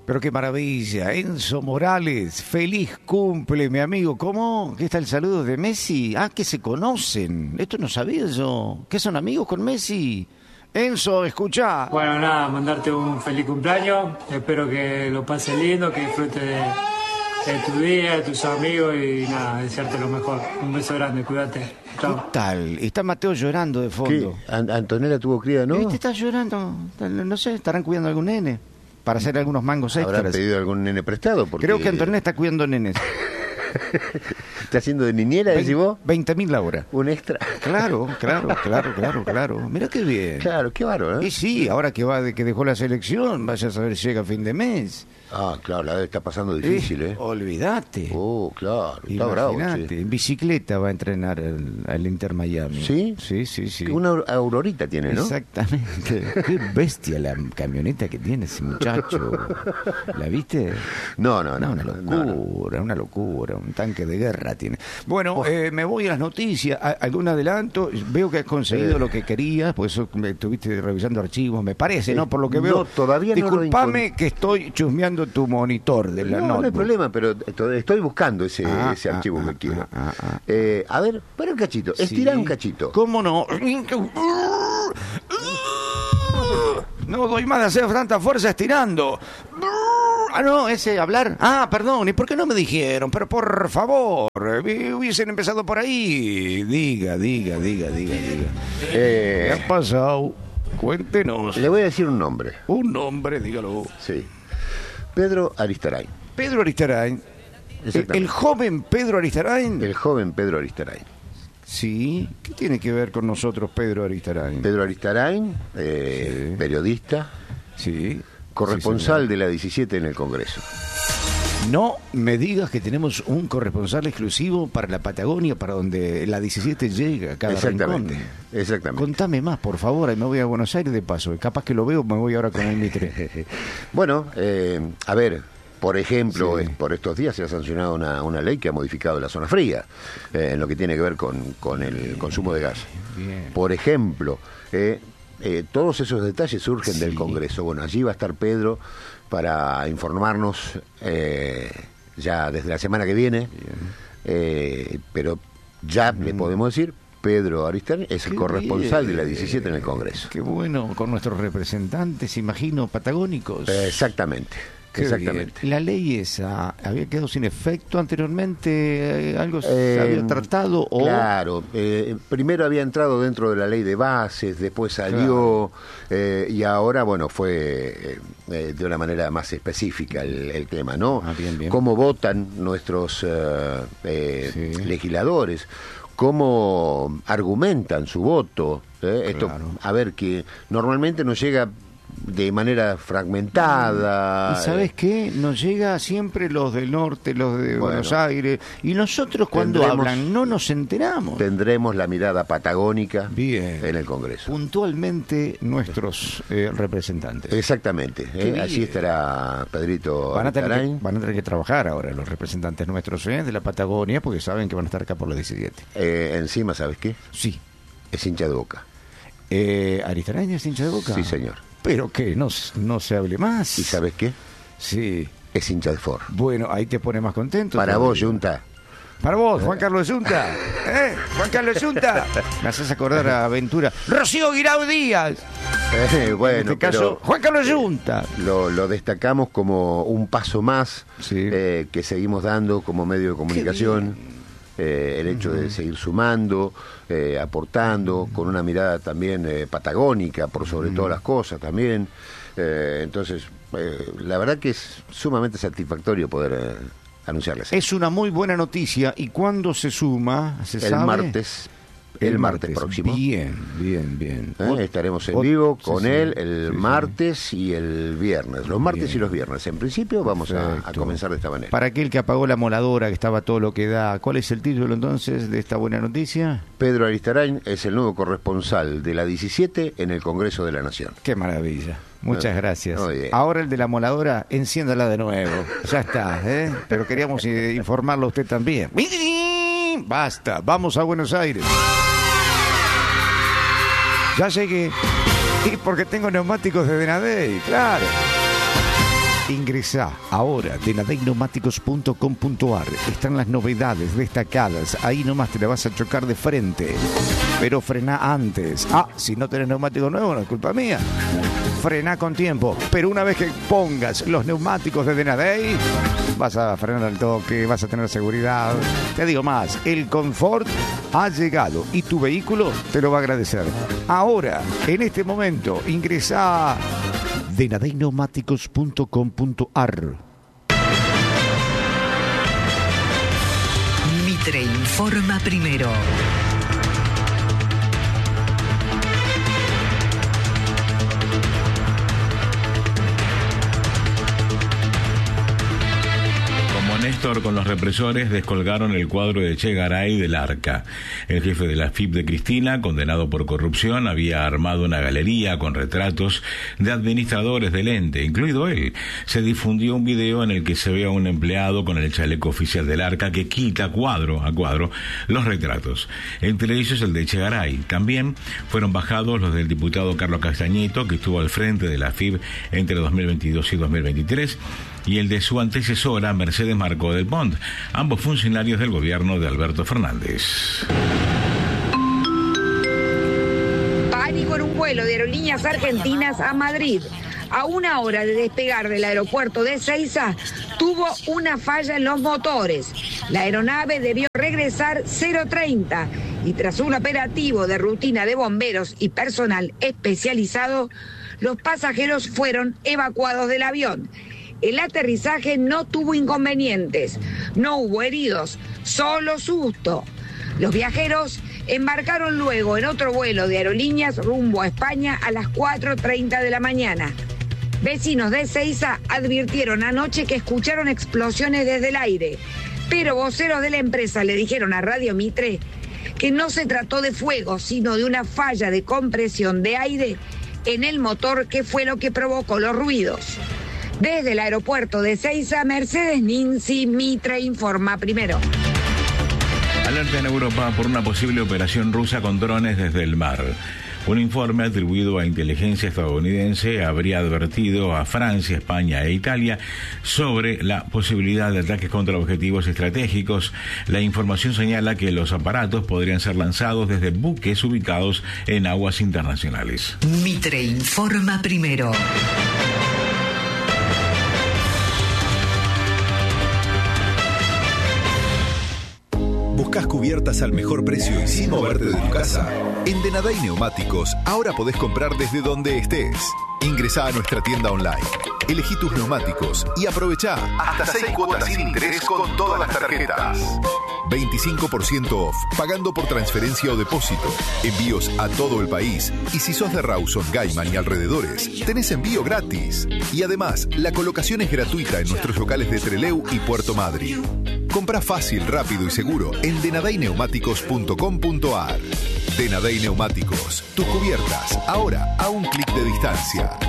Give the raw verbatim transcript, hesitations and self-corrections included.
Pero qué maravilla, Enzo Morales, feliz cumple, mi amigo. ¿Cómo? ¿Qué está el saludo de Messi? Ah, que se conocen. Esto no sabía yo. ¿Qué son amigos con Messi? Enzo, escuchá. Bueno, nada, mandarte un feliz cumpleaños. Espero que lo pases lindo, que disfrutes de, de tu día, de tus amigos y nada, desearte lo mejor. Un beso grande, cuídate. Chao. ¿Qué tal? Está Mateo llorando de fondo. ¿Qué? An- Antonella tuvo cría, ¿no? Este está llorando. No sé, estarán cuidando a algún nene para hacer algunos mangos ¿Habrá extras. pedido algún nene prestado? Porque... Creo que Antonella está cuidando nenes. ¿Está haciendo de niñera, decís vos? veinte mil la hora. ¿Un extra? Claro, claro, claro, claro, claro. Mira qué bien. Claro, qué bárbaro, ¿eh? Y sí, ahora que va de que dejó la selección, vaya a saber si llega a fin de mes. Ah, claro, la está pasando difícil, ¿eh? Olvídate. Oh, claro, está bravo, Imagínate, sí. en bicicleta va a entrenar el, al Inter Miami. ¿Sí? Sí, sí, sí. Una aurorita tiene, ¿no? Exactamente. Qué bestia la camioneta que tiene ese muchacho. ¿La viste? No, no, no. una no, locura, no, no. una locura. Un tanque de guerra tiene. Bueno, eh, me voy a las noticias. ¿A- ¿Algún adelanto? Veo que has conseguido Eh. lo que querías, por eso me estuviste revisando archivos, me parece, ¿no? Eh, Por lo que no, veo. todavía no lo Disculpame encont- que estoy chusmeando tu monitor de la No, no hay notebook. problema, pero to- estoy buscando ese, Ah, ese ah, archivo ah, que quiero. ah, ah, ah. Eh, a ver, para un cachito, estirá Sí. un cachito. ¿Cómo no? No doy más de hacer tanta fuerza estirando. Ah, no, ese hablar. Ah, perdón, ¿y por qué no me dijeron? Pero por favor, eh, hubiesen empezado por ahí. Diga, diga, diga, diga, diga. ¿Qué Eh, ha pasado? Cuéntenos. le voy a decir un nombre. Un nombre, dígalo. Sí. Pedro Aristarain. Pedro Aristarain. El, Exactamente. el joven Pedro Aristarain. El joven Pedro Aristarain. Sí. ¿Qué tiene que ver con nosotros, Pedro Aristarain? Pedro Aristarain, eh, Sí. periodista, Sí. corresponsal Sí, de la diecisiete en el Congreso. señor. No me digas que tenemos un corresponsal exclusivo para la Patagonia, para donde la diecisiete llega a cada Exactamente, rincón. exactamente. Contame más, por favor, ahí me voy a Buenos Aires de paso. Capaz que lo veo, me voy ahora con el Mitre. Bueno, eh, a ver, por ejemplo, Sí. es- por estos días se ha sancionado una, una ley que ha modificado la zona fría, eh, en lo que tiene que ver con, con el consumo de gas. Bien. Por ejemplo, eh, eh, todos esos detalles surgen Sí. del Congreso. Bueno, allí va a estar Pedro para informarnos eh, ya desde la semana que viene, eh, pero ya le podemos decir, Pedro Aristarain es el Qué corresponsal bien. de la diecisiete en el Congreso. Qué bueno, con nuestros representantes, imagino, patagónicos. Eh, Exactamente. Qué Exactamente. bien. La ley esa había quedado sin efecto anteriormente, eh, algo se Eh, había tratado o Claro, eh, primero había entrado dentro de la ley de bases, después salió eh, y ahora, bueno, fue eh, eh, de una manera más específica el, el tema, ¿no? Ah, bien, bien. Cómo votan nuestros eh, eh, Sí. legisladores, cómo argumentan su voto. ¿eh? Esto, Claro. a ver, que normalmente nos llega de manera fragmentada. ¿Y sabes qué? Nos llega siempre los del norte, los de Bueno. Buenos Aires, y nosotros cuando Tendremos- hablan no nos enteramos. Tendremos la mirada patagónica Bien. en el Congreso. Puntualmente nuestros eh, representantes. Exactamente, Qué ¿eh? Allí bien. estará Pedrito Van a, tener que, Aristarain. van a tener que trabajar ahora los representantes nuestros ¿eh? de la Patagonia porque saben que van a estar acá por los diecisiete. Eh, encima, ¿sabes qué? Sí. Es hincha de Boca. Eh, ¿Aristarain es hincha de Boca? Sí, señor. ¿Pero qué? No, s- no se hable más. ¿Y sabes qué? Sí. Es hincha de Ford. Bueno, ahí te pone más contento. Para todavía. vos, Junta. Para vos, Juan Carlos Yunta. ¿Eh? Juan Carlos Yunta. Me haces acordar a Aventura. Rocío Guirao Díaz. Eh, bueno, en este caso, pero Juan Carlos Yunta. lo, lo destacamos como un paso más Sí. eh, que seguimos dando como medio de comunicación. Eh, el hecho de seguir sumando, eh, aportando, con una mirada también eh, patagónica, por sobre todas las cosas también. Eh, entonces, eh, la verdad que es sumamente satisfactorio poder eh, anunciarles. Es una muy buena noticia. ¿Y cuándo se suma? ¿Se el sabe? martes, el, martes próximo. Bien, bien, bien. ¿Eh? Ot- Estaremos en ot- vivo sí, con sí, él el sí, sí. martes y el viernes. Los martes Bien. y los viernes. En principio vamos a, a Perfecto. comenzar de esta manera. Para aquel que apagó la moladora, que estaba todo lo que da, ¿cuál es el título entonces de esta buena noticia? Pedro Aristarain es el nuevo corresponsal de la diecisiete en el Congreso de la Nación. Qué maravilla. Muchas Ah, gracias. muy bien. Ahora el de la moladora, enciéndala de nuevo. Ya está, ¿eh? Pero queríamos eh, informarlo a usted también. Basta, vamos a Buenos Aires. Ya llegué. Y porque tengo neumáticos de Denadey, claro. Ingresá ahora de denadey neumáticos punto com punto ar. Están las novedades destacadas. Ahí nomás te la vas a chocar de frente. Pero frená antes. Ah, si no tenés neumáticos nuevos, no es culpa mía. Frená con tiempo. Pero una vez que pongas los neumáticos de Denadey, vas a frenar al toque, vas a tener seguridad. Te digo más, el confort ha llegado y tu vehículo te lo va a agradecer. Ahora, en este momento, ingresa a denadey neumáticos punto com punto ar. Mitre informa primero. Néstor con los represores descolgaron el cuadro de Che Garay del Arca. El jefe de la F I P de Cristina, condenado por corrupción, había armado una galería con retratos de administradores del ente, incluido él. Se difundió un video en el que se ve a un empleado con el chaleco oficial del Arca que quita cuadro a cuadro los retratos, entre ellos el de Che Garay. También fueron bajados los del diputado Carlos Castañeto, que estuvo al frente de la F I P entre dos mil veintidós y dos mil veintitrés, y el de su antecesora, Mercedes Marcó del Pont, ambos funcionarios del gobierno de Alberto Fernández. Pánico en un vuelo de Aerolíneas Argentinas a Madrid. A una hora de despegar del aeropuerto de Ezeiza, tuvo una falla en los motores. La aeronave debió regresar cero treinta y tras un operativo de rutina de bomberos y personal especializado, los pasajeros fueron evacuados del avión. El aterrizaje no tuvo inconvenientes, no hubo heridos, solo susto. Los viajeros embarcaron luego en otro vuelo de aerolíneas rumbo a España a las cuatro treinta de la mañana. Vecinos de Ezeiza advirtieron anoche que escucharon explosiones desde el aire, pero voceros de la empresa le dijeron a Radio Mitre que no se trató de fuego, sino de una falla de compresión de aire en el motor que fue lo que provocó los ruidos. Desde el aeropuerto de Ezeiza, Mercedes Ninzi, Mitre informa primero. Alerta en Europa por una posible operación rusa con drones desde el mar. Un informe atribuido a inteligencia estadounidense habría advertido a Francia, España e Italia sobre la posibilidad de ataques contra objetivos estratégicos. La información señala que los aparatos podrían ser lanzados desde buques ubicados en aguas internacionales. Mitre informa primero. ¿Buscas cubiertas al mejor precio y sin moverte de tu casa? En Denadey Neumáticos ahora podés comprar desde donde estés. Ingresá a nuestra tienda online, elegí tus neumáticos y aprovechá hasta seis cuotas sin interés con todas las tarjetas. veinticinco por ciento off, pagando por transferencia o depósito. Envíos a todo el país. Y si sos de Rawson, Gaiman y alrededores, tenés envío gratis. Y además, la colocación es gratuita en nuestros locales de Trelew y Puerto Madryn. Comprá fácil, rápido y seguro en denadey neumáticos punto com punto ar. Denadey Neumáticos, tus cubiertas, ahora a un clic de distancia.